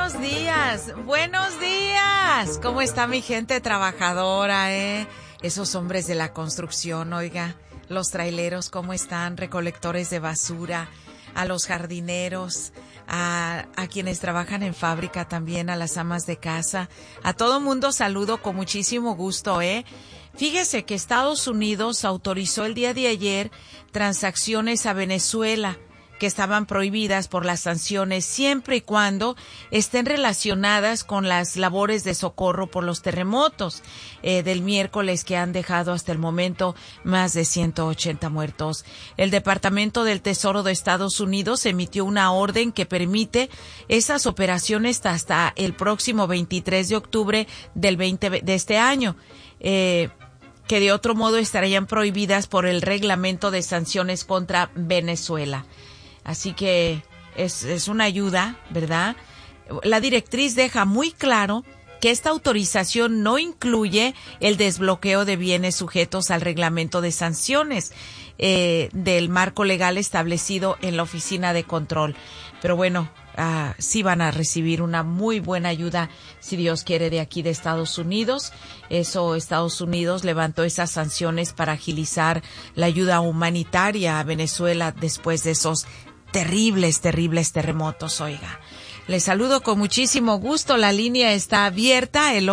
buenos días, buenos días. ¿Cómo está mi gente trabajadora, Esos hombres de la construcción, oiga, los traileros, ¿cómo están? Recolectores de basura, a los jardineros, a quienes trabajan en fábrica también, a las amas de casa. A todo mundo saludo con muchísimo gusto, Fíjese que Estados Unidos autorizó el día de ayer transacciones a Venezuela que estaban prohibidas por las sanciones siempre y cuando estén relacionadas con las labores de socorro por los terremotos del miércoles que han dejado hasta el momento más de 180 muertos. El Departamento del Tesoro de Estados Unidos emitió una orden que permite esas operaciones hasta el próximo 23 de octubre de este año. Que de otro modo estarían prohibidas por el reglamento de sanciones contra Venezuela. Así que es una ayuda, ¿verdad? La directriz deja muy claro que esta autorización no incluye el desbloqueo de bienes sujetos al reglamento de sanciones del marco legal establecido en la Oficina de Control. Pero bueno, sí van a recibir una muy buena ayuda, si Dios quiere, de aquí de Estados Unidos. Estados Unidos levantó esas sanciones para agilizar la ayuda humanitaria a Venezuela después de esos terribles terremotos, oiga. Les saludo con muchísimo gusto. La línea está abierta, el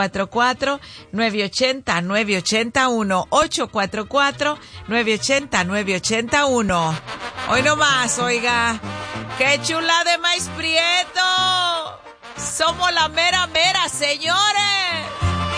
844-980-9881. 844-980-9881. Hoy no más, oiga. ¡Qué chula de maíz prieto! Somos la mera, señores.